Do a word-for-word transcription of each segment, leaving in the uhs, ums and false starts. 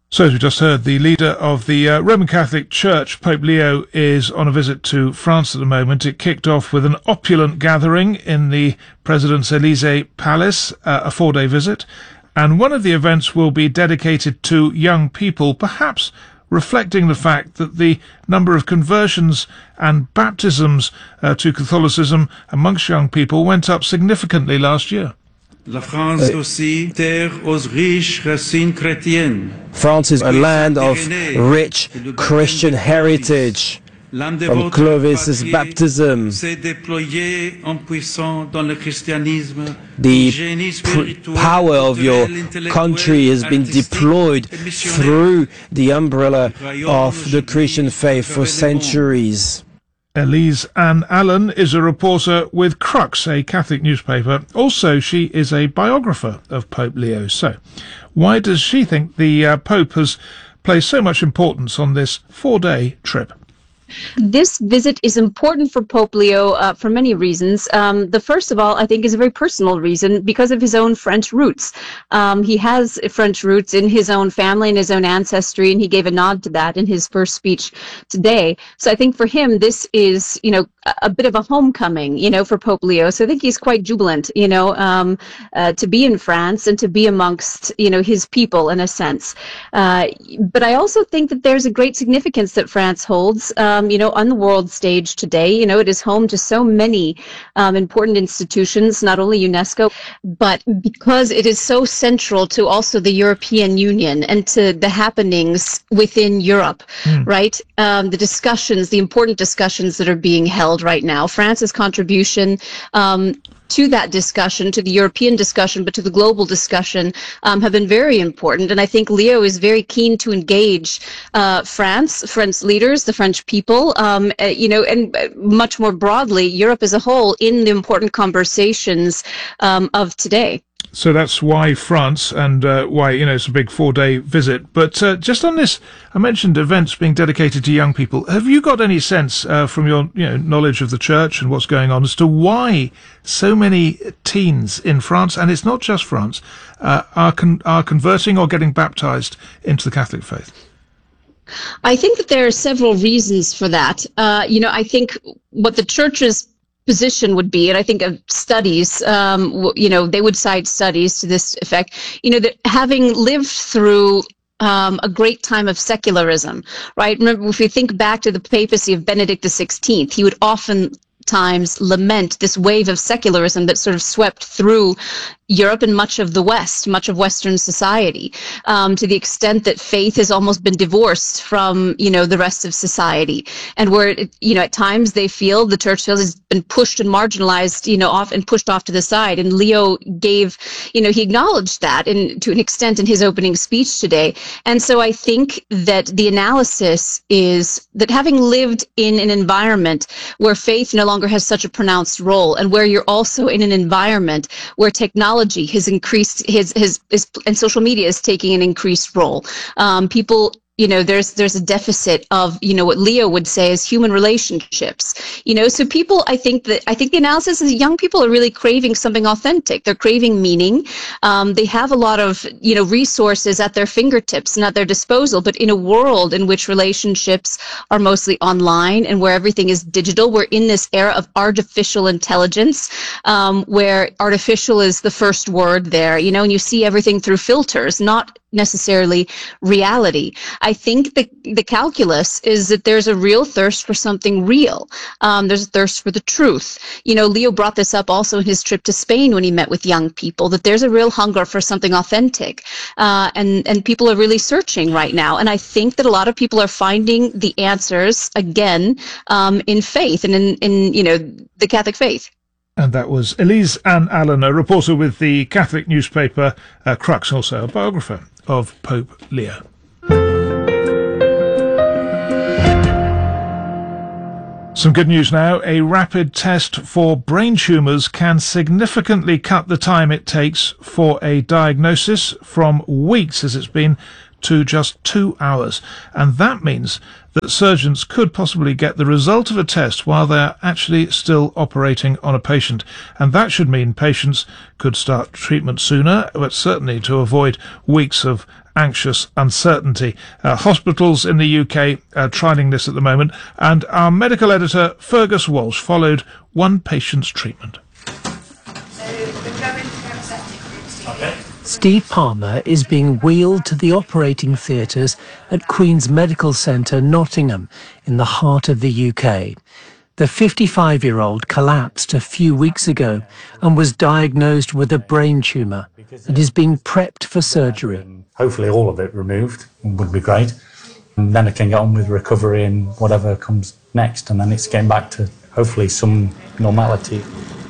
So, as we just heard, the leader of the uh, Roman Catholic Church, Pope Leo, is on a visit to France at the moment. It kicked off with an opulent gathering in the President's Elysee Palace, uh, a four-day visit. And one of the events will be dedicated to young people, perhaps reflecting the fact that the number of conversions and baptisms uh, to Catholicism amongst young people went up significantly last year. La France aussi, terre aux riches racines chrétiennes. France is a land of rich Christian heritage. From Clovis's baptism, the power of your country has been deployed through the umbrella of the Christian faith for centuries. Elise Ann Allen is a reporter with Crux, a Catholic newspaper. Also, she is a biographer of Pope Leo. So, why does she think the uh, Pope has placed so much importance on this four-day trip? This visit is important for Pope Leo uh, for many reasons. Um, the first of all, I think, is a very personal reason because of his own French roots. Um, he has French roots in his own family and his own ancestry, and he gave a nod to that in his first speech today. So I think for him, this is, you know, a bit of a homecoming, you know, for Pope Leo. So I think he's quite jubilant, you know, um, uh, to be in France and to be amongst, you know, his people in a sense. Uh, but I also think that there's a great significance that France holds. Um, Um, you know, on the world stage today. You know, it is home to so many um, important institutions, not only UNESCO, but because it is so central to also the European Union and to the happenings within Europe, mm. right? Um, the discussions, the important discussions that are being held right now. France's contribution um, to that discussion, to the European discussion, but to the global discussion, um, have been very important. And I think Leo is very keen to engage uh, France, French leaders, the French people, um, uh, you know, and much more broadly, Europe as a whole in the important conversations um, of today. So that's why France and uh, why, you know, it's a big four-day visit. But uh, just on this, I mentioned events being dedicated to young people. Have you got any sense uh, from your, you know, knowledge of the church and what's going on as to why so many teens in France, and it's not just France, uh, are con- are converting or getting baptized into the Catholic faith? I think that there are several reasons for that. Uh, you know, I think what the church's position would be, and I think of studies, um, you know, they would cite studies to this effect, you know, that having lived through um, a great time of secularism, right? Remember, if we think back to the papacy of Benedict the sixteenth, he would often times lament this wave of secularism that sort of swept through Europe and much of the West, much of Western society, um, to the extent that faith has almost been divorced from, you know, the rest of society. And where, it, you know, at times they feel, the church feels it's been pushed and marginalized, you know, off and pushed off to the side. And Leo gave, you know, he acknowledged that in, to an extent in his opening speech today. And so I think that the analysis is that having lived in an environment where faith no longer has such a pronounced role, and where you're also in an environment where technology has increased, his, his, his, and social media is taking an increased role. Um, people, you know, there's there's a deficit of, you know, what Leo would say is human relationships. You know, so people, I think that I think the analysis is young people are really craving something authentic. They're craving meaning. Um, they have a lot of, you know, resources at their fingertips and at their disposal. But in a world in which relationships are mostly online and where everything is digital, we're in this era of artificial intelligence, um, where artificial is the first word there. You know, and you see everything through filters, not necessarily reality. I think the the calculus is that there's a real thirst for something real. Um, there's a thirst for the truth. You know, Leo brought this up also in his trip to Spain when he met with young people, that there's a real hunger for something authentic, uh, and and people are really searching right now. And I think that a lot of people are finding the answers again um, in faith and in in you know the Catholic faith. And that was Elise Ann Allen, a reporter with the Catholic newspaper uh, Crux, also a biographer of Pope Leo. Some good news now. A rapid test for brain tumours can significantly cut the time it takes for a diagnosis from weeks, as it's been, to just two hours. And that means that surgeons could possibly get the result of a test while they're actually still operating on a patient. And that should mean patients could start treatment sooner, but certainly to avoid weeks of anxious uncertainty. Uh, hospitals in the U K are trialling this at the moment, and our medical editor Fergus Walsh followed one patient's treatment. Steve Palmer is being wheeled to the operating theatres at Queen's Medical Centre, Nottingham, in the heart of the U K. The fifty-five-year-old collapsed a few weeks ago and was diagnosed with a brain tumour and is being prepped for surgery. Hopefully all of it removed would be great. And then I can get on with recovery and whatever comes next, and then it's getting back to hopefully some normality.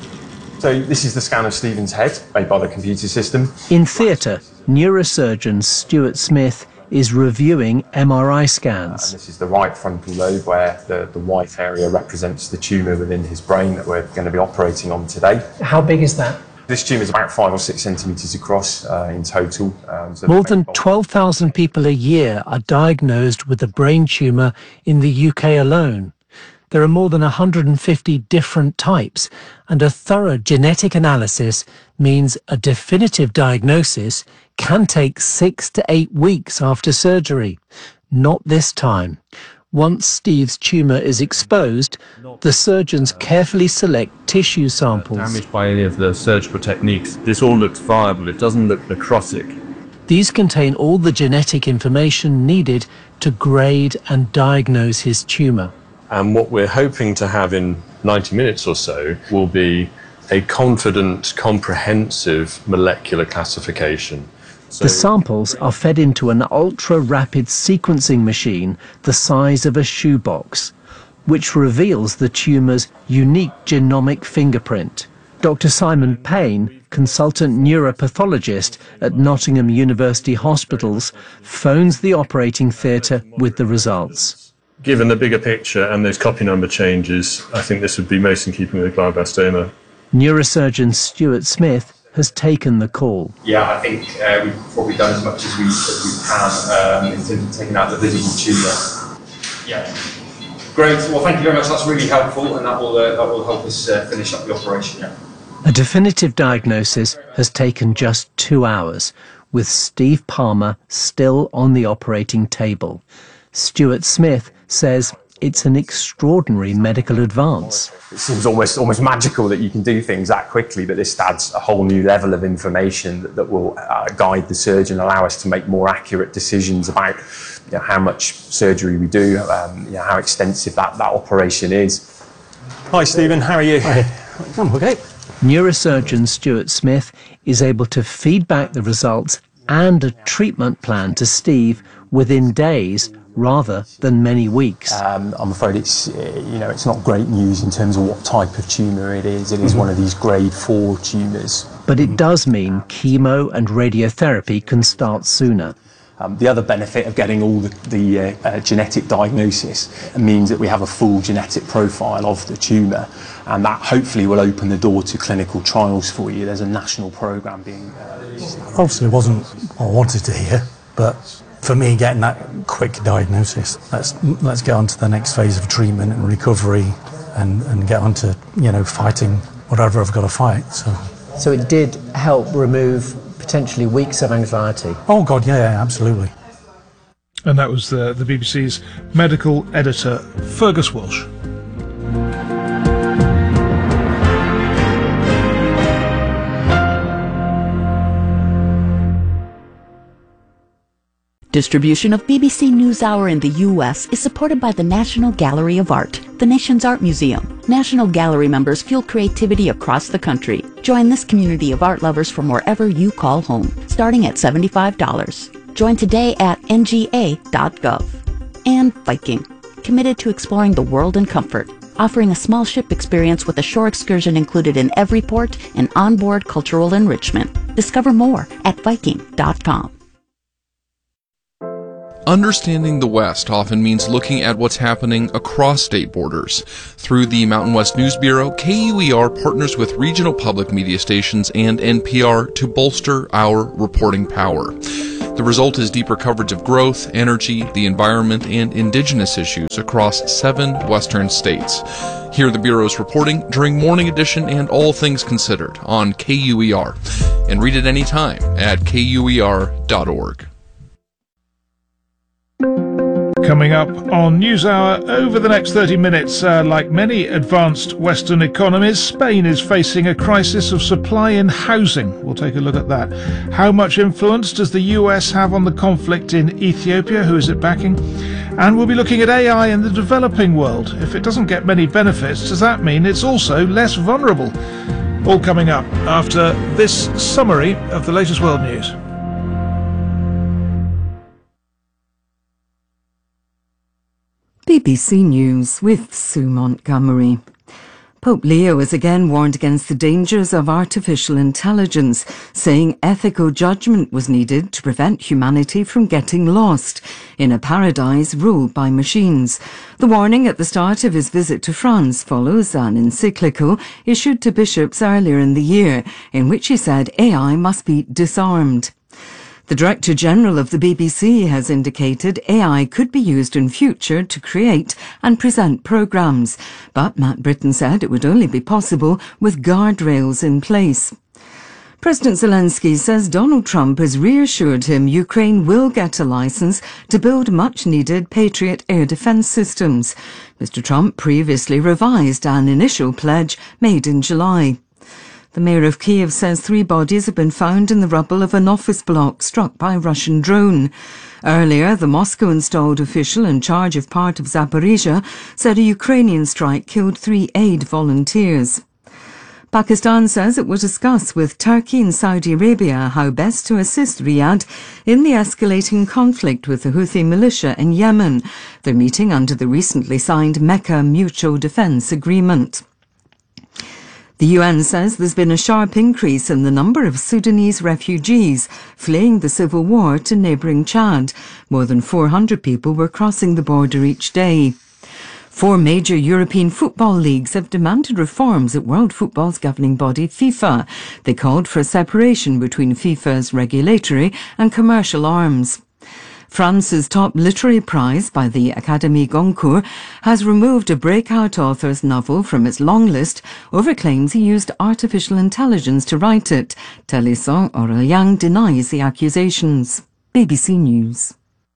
So this is the scan of Stephen's head made by the computer system. In theatre, neurosurgeon Stuart Smith is reviewing M R I scans. Uh, and this is the right frontal lobe where the, the white area represents the tumour within his brain that we're going to be operating on today. How big is that? This tumour is about five or six centimetres across uh, in total. Um, so More than twelve thousand people a year are diagnosed with a brain tumour in the U K alone. There are more than one hundred fifty different types, and a thorough genetic analysis means a definitive diagnosis can take six to eight weeks after surgery. Not this time. Once Steve's tumour is exposed, the surgeons carefully select tissue samples. Damaged by any of the surgical techniques. This all looks viable, it doesn't look necrotic. These contain all the genetic information needed to grade and diagnose his tumour. And what we're hoping to have in ninety minutes or so will be a confident, comprehensive molecular classification. So the samples are fed into an ultra-rapid sequencing machine the size of a shoebox, which reveals the tumour's unique genomic fingerprint. Doctor Simon Payne, consultant neuropathologist at Nottingham University Hospitals, phones the operating theatre with the results. Given the bigger picture and those copy number changes, I think this would be most in keeping with glioblastoma. Neurosurgeon Stuart Smith has taken the call. Yeah, I think uh, we've probably done as much as we, as we can um, in terms of taking out the visible tumour. Yeah. Great. Well, thank you very much. That's really helpful, and that will uh, that will help us uh, finish up the operation. Yeah. A definitive diagnosis has taken just two hours, with Steve Palmer still on the operating table. Stuart Smith says it's an extraordinary medical advance. It seems almost almost magical that you can do things that quickly, but this adds a whole new level of information that, that will uh, guide the surgeon, allow us to make more accurate decisions about you know, how much surgery we do, um, you know, how extensive that, that operation is. Hi Stephen, how are you? Hi. I'm okay. Neurosurgeon Stuart Smith is able to feed back the results and a treatment plan to Steve within days rather than many weeks. Um, I'm afraid it's uh, you know it's not great news in terms of what type of tumour it is. It is mm-hmm. one of these grade four tumours. But it does mean chemo and radiotherapy can start sooner. Um, the other benefit of getting all the, the uh, uh, genetic diagnosis means that we have a full genetic profile of the tumour, and that hopefully will open the door to clinical trials for you. There's a national programme being... Uh, Obviously it wasn't what I wanted to hear, but for me getting that quick diagnosis, let's, let's get on to the next phase of treatment and recovery and, and get on to, you know, fighting whatever I've got to fight. So, so it did help remove potentially weeks of anxiety? Oh God, yeah, yeah, absolutely. And that was the, the B B C's medical editor, Fergus Walsh. Distribution of B B C NewsHour in the U S is supported by the National Gallery of Art, the nation's art museum. National Gallery members fuel creativity across the country. Join this community of art lovers from wherever you call home, starting at seventy-five dollars. Join today at N G A dot gov. And Viking, committed to exploring the world in comfort, offering a small ship experience with a shore excursion included in every port and onboard cultural enrichment. Discover more at Viking dot com. Understanding the West often means looking at what's happening across state borders. Through the Mountain West News Bureau, K U E R partners with regional public media stations and N P R to bolster our reporting power. The result is deeper coverage of growth, energy, the environment, and indigenous issues across seven western states. Hear the Bureau's reporting during Morning Edition and All Things Considered on K U E R. And read it anytime at K U E R dot org. Coming up on NewsHour over the next thirty minutes, uh, like many advanced Western economies, Spain is facing a crisis of supply in housing. We'll take a look at that. How much influence does the U S have on the conflict in Ethiopia? Who is it backing? And we'll be looking at A I in the developing world. If it doesn't get many benefits, does that mean it's also less vulnerable? All coming up after this summary of the latest world news. B B C News with Sue Montgomery. Pope Leo has again warned against the dangers of artificial intelligence, saying ethical judgment was needed to prevent humanity from getting lost in a paradise ruled by machines. The warning at the start of his visit to France follows an encyclical issued to bishops earlier in the year, in which he said A I must be disarmed. The Director General of the B B C has indicated A I could be used in future to create and present programmes, but Matt Britton said it would only be possible with guardrails in place. President Zelensky says Donald Trump has reassured him Ukraine will get a licence to build much-needed Patriot air defence systems. Mister Trump previously revised an initial pledge made in July. The mayor of Kiev says three bodies have been found in the rubble of an office block struck by a Russian drone. Earlier, the Moscow-installed official in charge of part of Zaporizhia said a Ukrainian strike killed three aid volunteers. Pakistan says it will discuss with Turkey and Saudi Arabia how best to assist Riyadh in the escalating conflict with the Houthi militia in Yemen. They're meeting under the recently signed Mecca Mutual Defence Agreement. The U N says there's been a sharp increase in the number of Sudanese refugees fleeing the civil war to neighbouring Chad. More than four hundred people were crossing the border each day. Four major European football leagues have demanded reforms at World Football's governing body, FIFA. They called for a separation between FIFA's regulatory and commercial arms. France's top literary prize by the Académie Goncourt has removed a breakout author's novel from its long list over claims he used artificial intelligence to write it. Télésphore Aurélien denies the accusations. B B C News.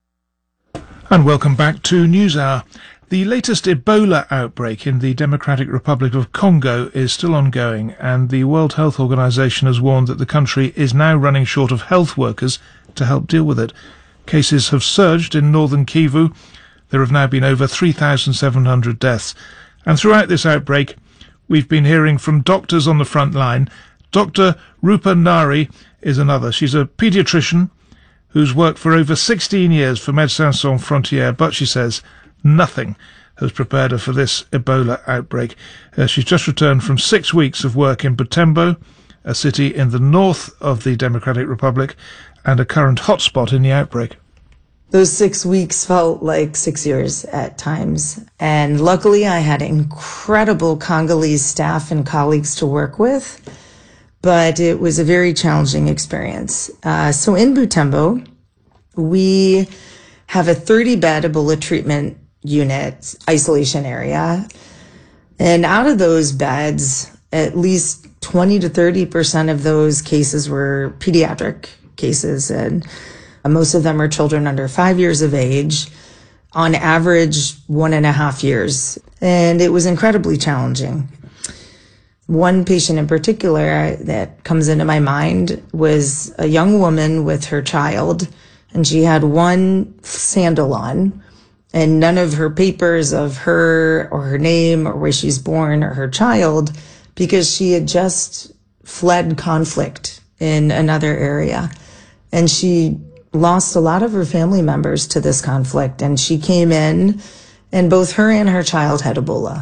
And welcome back to NewsHour. The latest Ebola outbreak in the Democratic Republic of Congo is still ongoing, and the World Health Organization has warned that the country is now running short of health workers to help deal with it. Cases have surged in northern Kivu. There have now been over three thousand seven hundred deaths. And throughout this outbreak, we've been hearing from doctors on the front line. Doctor Rupa Nari is another. She's a paediatrician who's worked for over sixteen years for Médecins Sans Frontières, but she says nothing has prepared her for this Ebola outbreak. Uh, she's just returned from six weeks of work in Butembo, a city in the north of the Democratic Republic, and a current hotspot in the outbreak. Those six weeks felt like six years at times. And luckily, I had incredible Congolese staff and colleagues to work with, but it was a very challenging experience. Uh, so in Butembo, we have a thirty-bed Ebola treatment unit isolation area. And out of those beds, at least twenty to thirty percent of those cases were pediatric cases, and most of them are children under five years of age, on average one and a half years. And it was incredibly challenging. One patient in particular that comes into my mind was a young woman with her child, and she had one sandal on and none of her papers of her or her name or where she's born or her child, because she had just fled conflict in another area. And she lost a lot of her family members to this conflict. And she came in, and both her and her child had Ebola.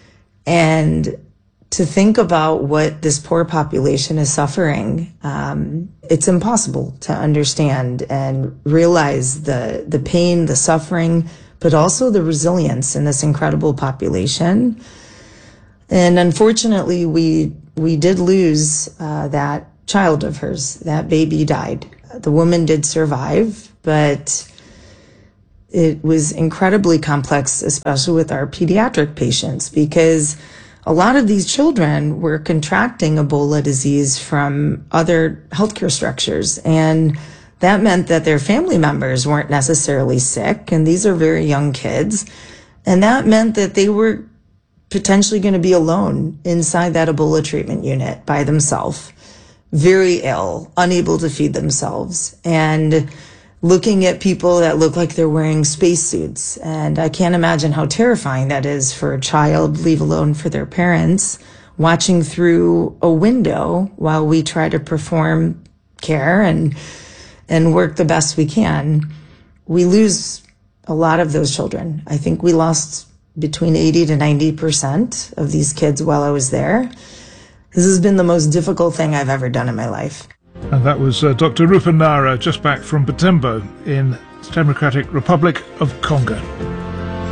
And to think about what this poor population is suffering, um, it's impossible to understand and realize the, the pain, the suffering, but also the resilience in this incredible population. And unfortunately, we we did lose uh, that child of hers. That baby died. The woman did survive, but it was incredibly complex, especially with our pediatric patients, because a lot of these children were contracting Ebola disease from other healthcare structures, and that meant that their family members weren't necessarily sick, and these are very young kids, and that meant that they were potentially going to be alone inside that Ebola treatment unit by themselves, very ill, unable to feed themselves, and looking at people that look like they're wearing spacesuits. And I can't imagine how terrifying that is for a child, leave alone for their parents, watching through a window while we try to perform care and and work the best we can. We lose a lot of those children. I think we lost between eighty to ninety percent of these kids while I was there. This has been the most difficult thing I've ever done in my life. And that was uh, Doctor Rupa Nara, just back from Butembo in the Democratic Republic of Congo.